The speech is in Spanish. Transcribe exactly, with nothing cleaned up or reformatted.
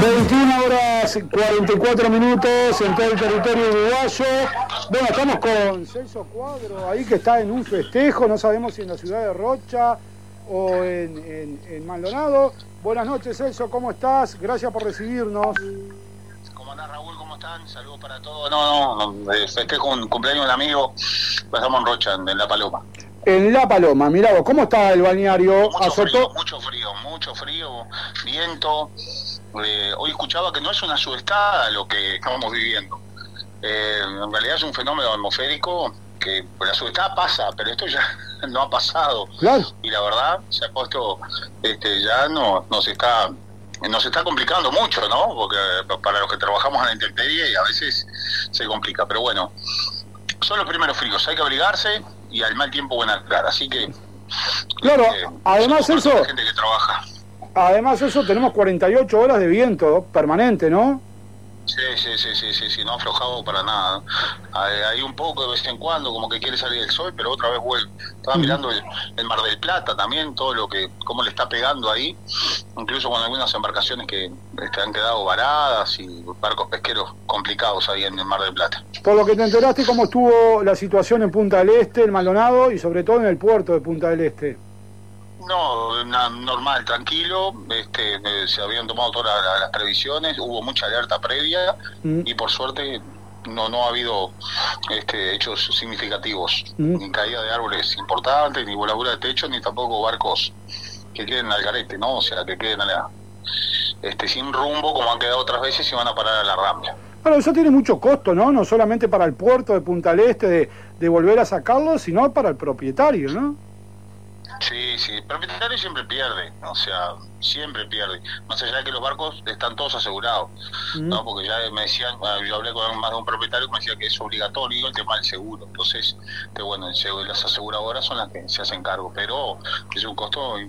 veintiuna horas cuarenta y cuatro minutos en todo el territorio uruguayo. Bueno, estamos con Celso Cuadro ahí que está en un festejo, no sabemos si en la ciudad de Rocha o en, en, en Maldonado. Buenas noches, Celso, ¿cómo estás? Gracias por recibirnos. ¿Cómo andás, Raúl? ¿Cómo están? Saludos para todos. No, no, no festejo un cumpleaños de un amigo. Estamos en Rocha, en La Paloma. En La Paloma, mirá vos, ¿cómo está el balneario? Mucho Azotó... frío, mucho frío, mucho frío, viento. Eh, hoy escuchaba que no es una sudestada lo que estamos viviendo. Eh, en realidad es un fenómeno atmosférico que la sudestada pasa, pero esto ya no ha pasado. Claro. Y la verdad se ha puesto, este, ya no, nos está, nos está complicando mucho, ¿no? Porque para los que trabajamos en la intemperie a veces se complica. Pero bueno, son los primeros fríos, hay que abrigarse y al mal tiempo buena cara. Así que claro, este, además eso. Gente que trabaja. Además eso, tenemos cuarenta y ocho horas de viento permanente, ¿no? Sí, sí, sí, sí, sí, sí, no ha aflojado para nada. Hay, hay un poco de vez en cuando, como que quiere salir el sol, pero otra vez vuelve. Estaba uh-huh. mirando el, el Mar del Plata también, todo lo que, cómo le está pegando ahí, incluso con algunas embarcaciones que este, han quedado varadas y barcos pesqueros complicados ahí en el Mar del Plata. Por lo que te enteraste, ¿cómo estuvo la situación en Punta del Este, en Maldonado y sobre todo en el puerto de Punta del Este? No, na, normal, tranquilo, este, eh, se habían tomado todas las, las previsiones, hubo mucha alerta previa mm. y por suerte no no ha habido este, hechos significativos, mm. ni caída de árboles importantes, ni voladura de techo, ni tampoco barcos que queden al garete, ¿no? O sea, que queden a la, este, sin rumbo como han quedado otras veces y van a parar a la Rambla. Bueno, eso tiene mucho costo, ¿no? No solamente para el puerto de Punta del Este de, de volver a sacarlo, sino para el propietario, ¿no? Sí, sí, el propietario siempre pierde, o sea, siempre pierde, más allá de que los barcos están todos asegurados, mm. ¿no? Porque ya me decían, yo hablé con más de un propietario que me decía que es obligatorio el tema del seguro, entonces, que bueno, las aseguradoras son las que se hacen cargo, pero es un costo